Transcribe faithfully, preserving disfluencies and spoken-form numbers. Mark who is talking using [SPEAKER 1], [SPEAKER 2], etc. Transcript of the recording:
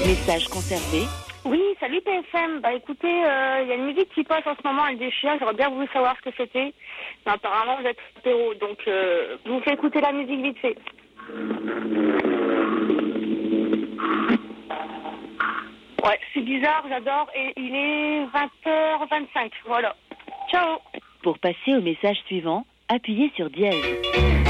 [SPEAKER 1] Message conservé.
[SPEAKER 2] Oui, salut P F M. Bah écoutez, il euh, y a une musique qui passe en ce moment, elle déchire. J'aurais bien voulu savoir ce que c'était. Mais apparemment, vous êtes apéro, donc euh, je vous fais écouter la musique vite fait. Ouais, c'est bizarre, j'adore. Et il est vingt heures vingt-cinq. Voilà. Ciao.
[SPEAKER 1] Pour passer au message suivant, appuyez sur dièse.